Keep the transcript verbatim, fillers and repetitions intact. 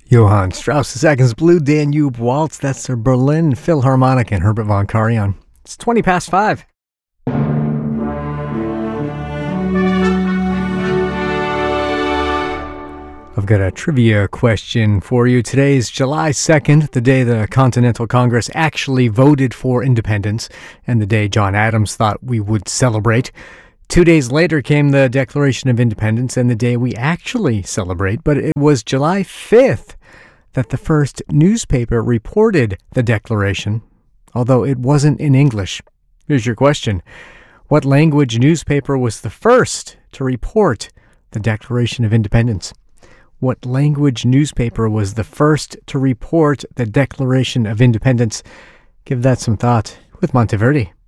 Johann Strauss the Second's Blue Danube Waltz. That's the Berlin Philharmonic and Herbert von Karajan. It's twenty past five. I've got a trivia question for you. Today is July second, the day the Continental Congress actually voted for independence, and the day John Adams thought we would celebrate. Two days later came the Declaration of Independence and the day we actually celebrate, but it was July fifth that the first newspaper reported the Declaration, although it wasn't in English. Here's your question. What language newspaper was the first to report the Declaration of Independence? What language newspaper was the first to report the Declaration of Independence? Give that some thought with Monteverde.